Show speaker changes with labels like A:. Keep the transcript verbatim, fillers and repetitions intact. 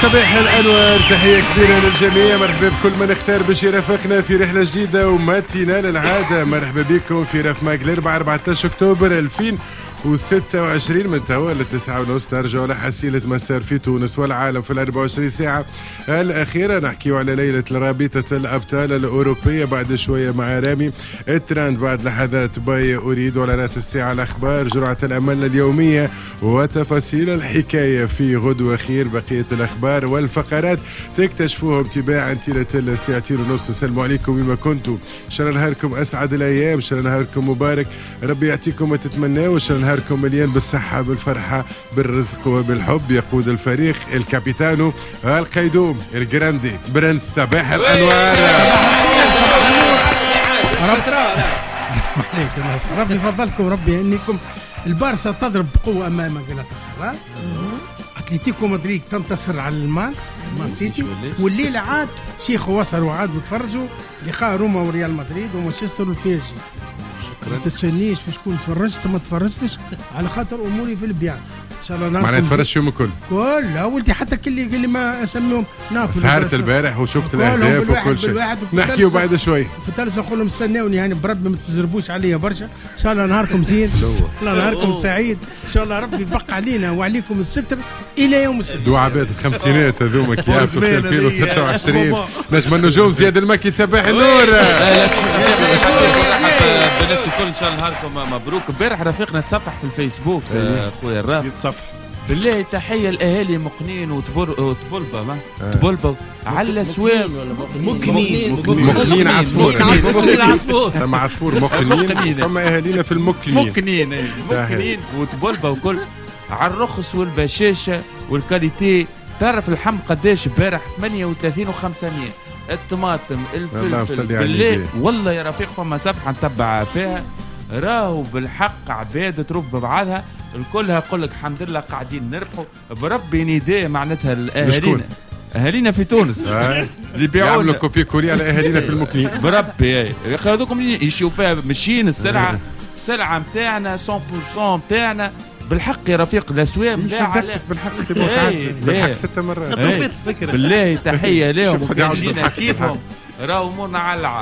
A: صباح الأنوار، تحية كبيرة للجميع. مرحبا بكل من اختار باش يرافقنا في رحلة جديدة وماتينال العادة. مرحبا بكم في رف ماك الأربعاء أربعة عشر أكتوبر ألفين وستة وعشرين من توا للتسعة ونص نرجع لحسيلة مسار في تونس والعالم في الأربع وعشرين ساعة الأخيرة. نحكيو على ليلة رابطة الأبطال الأوروبية بعد شوية مع رامي التراند. بعد لحظات باي أريد على رأس الساعة الأخبار، جرعة الأمل اليومية وتفاصيل الحكاية في غدوة خير. بقية الأخبار والفقرات تكتشفوهم تباعا طيلة الساعتين ونص. السلام عليكم بما كنتم، إن شاء الله نهاركم أسعد الأيام، إن شاء الله نهاركم مبارك، ربي يعطيكم ما تتمناوا، إن شاء الله نهاركم مليان بالصحة بالفرحة بالرزق وبالحب. يقود الفريق الكابيتانو القيدوم الجراندي برنس صباح الأنوار.
B: ربي يفضلكم، ربي يهنيكم. البارسا تضرب بقوة أمام جلاطاسراي، أتلتيكو مدريد تنتصر على المان مان سيتي، والليلة عاد شيخوا وصلوا وعاد بتفرجوا لقاء روما وريال مدريد ومانشستر والبي اس جي. ما تتسنيش في شكون تفرجت ما تفرجتش على خاطر اموري في البيان. ان شاء الله
A: معناها تفرجت يوم الكل
B: كل لا ولدي حتى كل اللي ما اسميهم ناكل.
A: سهرت البارح وشفت الاهداف وكل شيء. نحكيوا بعد شوي
B: في الثالث نقول لهم استناوني يعني بربي ما تزربوش عليا برشا. ان شاء الله نهاركم زين، الله نهاركم سعيد، ان شاء الله ربي يبقى علينا وعليكم الستر الى يوم السبت.
A: دعابات الخمسينات هذوما كياسوا في ألفين وستة وعشرين. نجم النجوم زياد المكي صباح النور.
C: بالناس الكل ان شاء الله نهاركم مبروك. امبارح رفيقنا تصفح في الفيسبوك اخويا الراب يتصفح بالله. تحيه الاهالي مقنين وطبلبه ما طبلبه على الاسوام
B: مقنين
A: مقنين عصفور
C: عصفور
A: ثم عصفور مقنين ثم اهالينا في المقنين
C: مقنين مقنين وطبلبه وكل على الرخص والبشاشه والكاليتي. تعرف اللحم قداش امبارح؟ ثمانية وثلاثين وخمسمية. الطماطم الفلفل بالله والله يا رفيق فما صفحه نتبع فيها راهو بالحق عباد تروف ببعضها الكلها يقول لك الحمد لله قاعدين نربحوا بربي نداء معناتها الاهالينا اهالينا في تونس اللي بيبيعوا
A: يعملوا كوبي كوري على اهالينا في المكنين
C: بربي يا اخي هذوكم يشيو فيها ماشيين السلعه السلعه نتاعنا مية بالمية نتاعنا بالحق يا رفيق. الاسوام لا على
A: بالحق سيبوا بالحق ست مرات
C: بالله تحيه لهم جينا كيفهم راهو مورنا على